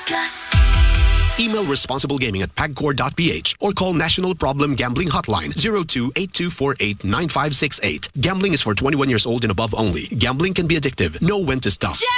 Plus. Email responsiblegaming@pagcor.ph or call National Problem Gambling Hotline 02-8248-9568. Gambling is for 21 years old and above only. Gambling can be addictive. Know when to stop.